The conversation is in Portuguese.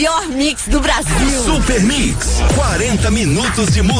melhor mix do Brasil. Super Mix, 40 minutos de música.